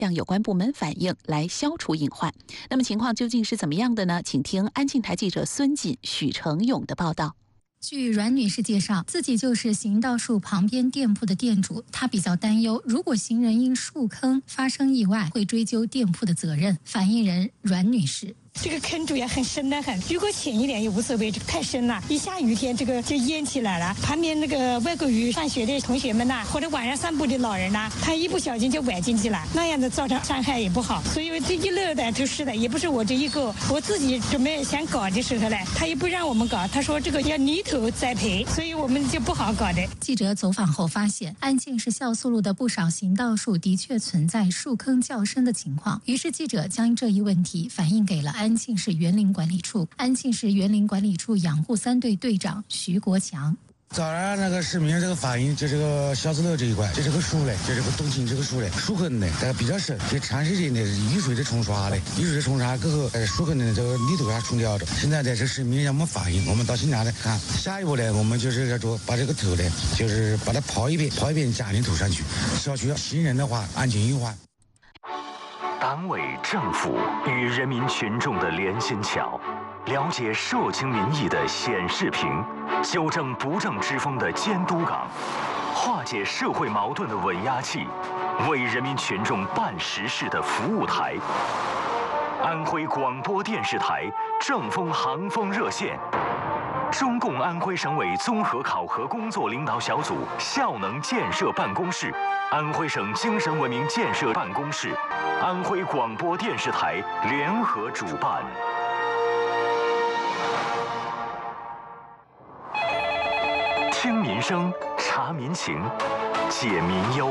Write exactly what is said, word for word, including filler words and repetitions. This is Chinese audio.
向有关部门反映，来消除隐患。那么情况究竟是怎么样的呢？请听安庆台记者孙锦、许成勇的报道。 据阮女士介绍，自己就是行道树旁边店铺的店主，她比较担忧，如果行人因树坑发生意外，会追究店铺的责任。反映人阮女士。 这个坑主也很深得很，如果浅一点也无所谓，太深了，一下雨天这个就淹起来了。旁边那个外国语上学的同学们呐，或者晚上散步的老人呐，他一不小心就崴进去了，那样的造成伤害也不好。所以这一乐的就是的，也不是我这一个，我自己准备想搞的时候嘞，他也不让我们搞，他说这个要泥土栽培，所以我们就不好搞的。 记者走访后发现，安庆市酵素路的不少行道树的确存在树坑较深的情况，于是记者将这一问题反映给了安庆市园林管理处。安庆市园林管理处养护三队队长徐国强。 早上那个市民这个反映，就这个小子楼这一块，就这个树嘞，就这个冬青这个树嘞，树根呢，这个比较深，就长时间的雨水的冲刷嘞，雨水的冲刷过后，呃，树根的这个泥土上冲掉的。现在在这市民向我们反映，我们到现场来看，下一步呢，我们就是要说把这个头呢，就是把它刨一遍，刨一遍加泥土上去，消除行人的话安全隐患。 党委政府与人民群众的连心桥，了解社情民意的显示屏，纠正不正之风的监督岗，化解社会矛盾的稳压器，为人民群众办实事的服务台。安徽广播电视台正风航风热线，中共安徽省委综合考核工作领导小组效能建设办公室，安徽省精神文明建设办公室，安徽广播电视台联合主办。听民生，察民情，解民忧。